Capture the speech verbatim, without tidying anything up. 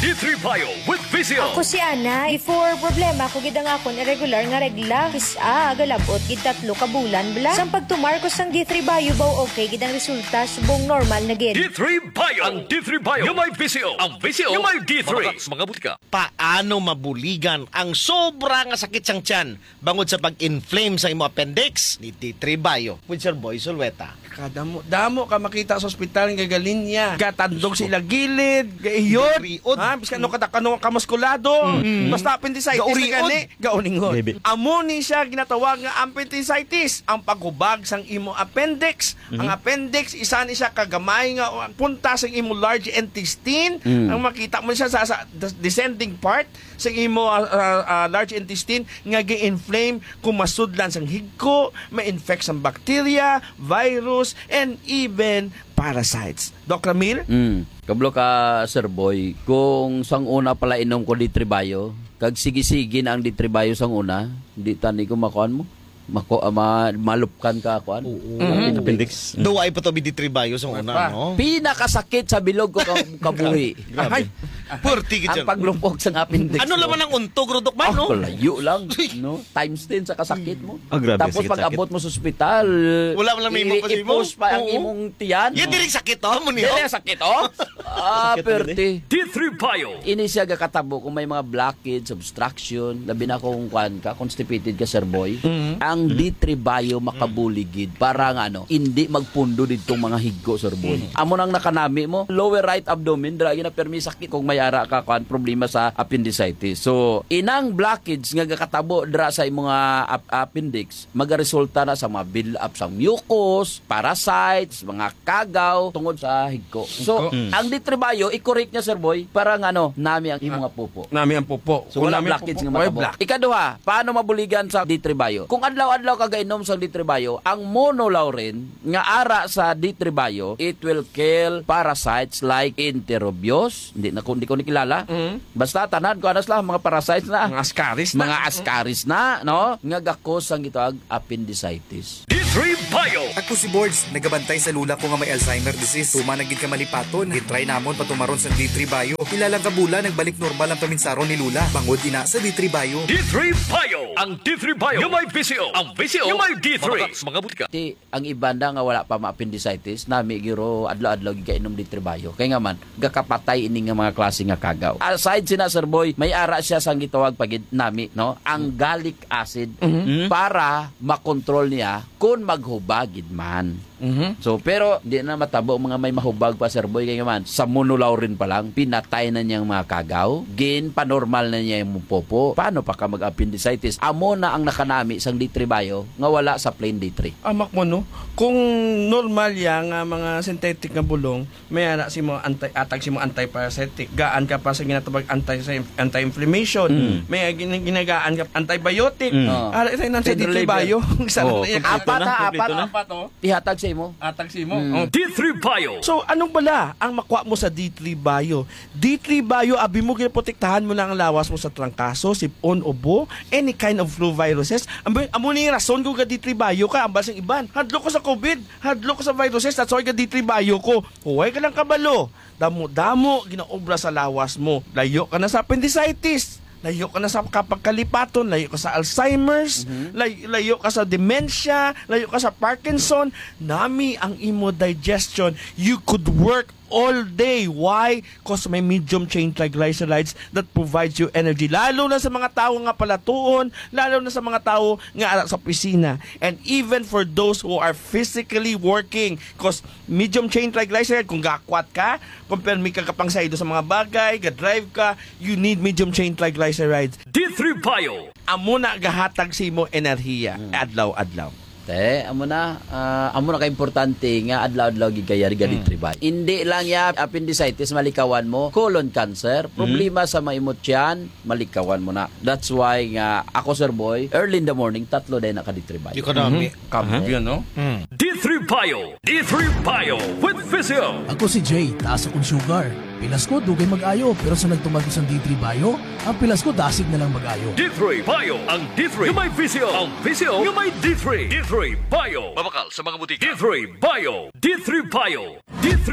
D three Bio with Vizio. Ako si Ana, before problema ko gid ang akon irregular nga regla. Kis a agalabot gid tatlo ka bulan bala. Sang pagtumar ko sang D three Bio baw okay gid ang resulta subong normal na gid. D three Bio. Ang D three Bio yung may Vizio. Ang Vizio yung may D three. Mga butika. Paano mabuligan ang sobra nga sakit sang tiyan bangod sa pag-inflame sa imo appendix ni D three Bio with Sir Boy Sulweta. Kadamo, damo ka makita sa ospital nga galinya. Gatandog sila gilid, gaiyot. Gauriod. Ha, bisan no kada kano kamuskulado. Mm-hmm. Basta appendicitis Gauriod. na gani, gauningon. Amo ni siya ginatawag nga appendicitis, ang paghubag sang imo appendix. Mm-hmm. Ang appendix isa ni siya kagamay nga punta sang imo large intestine. Mm-hmm. Ang makita mo siya sa, sa descending part sa imo uh, uh, uh, large intestine nga gi-inflame kung masudlan sang higko, ma-infect sang bacteria, virus, and even parasites. Doc Ramil? Mm. Kablo ka, Sir Boy, kung sang una pala inom ko D three Bio, kag sige-sige na ang D three Bio sang una, di tani ko makuan mo. Mako, uh, ma, malupkan ka kuan. Oo. Mm-hmm. Appendix. Duway pa to D three Bio sa una, no? Pinakasakit sa bilog ko kabuhi. Ay, purti ka ang paglumpog sa appendix. Ano laman ang untog, Rodok ba, no? Oh, layo lang, no? Times ten sa kasakit mo. Oh, grabe, tapos pag abot mo sa ospital, wala mo lang may mo pa si mo. I-post pa ang imong tiyan. Yan direk sakit, oh, mo niyo. Dili sakit, oh. Ah, perti. D three Bio. Ini siya gakatabo kung may mga blockage, obstruction, labi na kung kuan ka, constipated ka, Sir Boy. Mm-hmm. Ang D three Bio makabuligid para nga ano, hindi magpundo ditong mga higgo, Sir Boy. Mm-hmm. Amo nang nakanami mo, lower right abdomen, dra na permi sakit kung may ara ka kuan problema sa appendicitis. So, inang blockage nga gakatabo dra sa imong ap- appendix, magaresulta na sa mga build up sa mucus, parasites, mga kagaw tungod sa higgo. So, mm. ang D three Bio i-correct niya, Sir Boy, para nga ano, nami ang imong pupo. Nami ang pupo. So, wala blockage nga makabo. Ikaduha, paano mabuligan sa D three Bio? Kung adlaw-adlaw ka gainom sa D three Bio, ang monolaurin nga ara sa D three Bio, it will kill parasites like enterobius, hindi na hindi ko nikilala. Mm-hmm. Basta tanan ko anas lang mga parasites na, mga ascaris na, mga ascaris na, no? Nga gakos ang gitawag appendicitis. D three Bio. Ako si Boards, nagabantay sa lula ko nga may Alzheimer disease. Tuma nagid ka malipaton, gitry namon patumaron sa D three Bio. Ilang kabula nagbalik normal ang paminsaron ni lula. Bangod ina sa D three Bio. D three Bio. Ang D three Bio yung may Vizio. Ang Vizio yung may D three. Mga butika. Ti ang ibanda nga wala pa ma-appendicitis, nami giro adlaw-adlaw gikainom D three Bio. Kay nga man gakapatay ini nga mga klase nga kagaw. Aside sina, Sir Boy, may ara siya sang gitawag pagid nami, no? Ang gallic acid mm-hmm. para makontrol niya kung maghubagid man. Mm-hmm. So, pero di na matabo mga may mahubag pa, Sir Boy, kaya man, sa monolaurin pa lang, pinatay na niyang mga kagaw, gin, panormal na niya yung popo. Paano pa ka mag-appendicitis? Amo na ang nakanami sang D three Bio nga wala sa plain D three. Amak mo, no? Kung normal yan nga mga synthetic nga bulong, may ara si mo anti atag si mo antiparasitic, gaan ka pa sa ginatawag anti anti-inflammation, mm. may gin, ginagaan ka antibiotic. Mm. Uh, ara ito nang sa D three Bio. Oh, apat ha, apat, apat, oh. Ihatag sa imo. Atag sa imo. Mm. D three Bio. So, anong pala ang makuha mo sa D three Bio? D three Bio, abi mo ginaprotektahan mo na ang lawas mo sa trangkaso, sipon, ubo, any kind of flu viruses. Amo, amo ni rason ko ga D three Bio ka, ambal sang iban. Hadlo ko sa COVID, hadlo ko sa viruses, that's why ga D three Bio ko. Huwag ka lang kabalo. Damo-damo, ginaobra sa lawas mo. Layo ka na sa appendicitis. Layo ka na sa kapagkalipaton, layo ka sa Alzheimer's, mm-hmm. layo, layo ka sa dementia, layo ka sa Parkinson. Nami ang imo digestion. You could work all day. Why? Because may medium chain triglycerides that provides you energy. Lalo na sa mga tao nga palatuon, lalo na sa mga tao nga sa opisina. And even for those who are physically working, because medium chain triglyceride, kung gakwat ka, kung permi ka kapangsaydo sa mga bagay, ga-drive ka, you need medium chain triglycerides. D three Bio. Amo na gahatag si mo enerhiya, hmm. adlaw-adlaw. Te, amo na, uh, amo na ka-importante nga adlaw-adlaw gigayar ga D three Bio. Hindi lang ya appendicitis malikawan mo, colon cancer, problema mm. sa maimot yan, malikawan mo na. That's why nga ako, Sir Boy, early in the morning, tatlo din na ka D three Bio. Economy. Mm-hmm. Kampo uh-huh. yun, no? Mm. D three Bio. D three Bio with Vizio. Ako si Jay, taas akong sugar. Pilas ko, dugay mag-ayo. Pero sa nagtumag sa D three Bio, ang pilas ko, dasig na lang mag-ayo. D three Bio. Ang D three yung may Vizio. Ang Vizio yung may D three. D three Bio. Mabakal sa mga butika. D three Bio. D three Bio. D three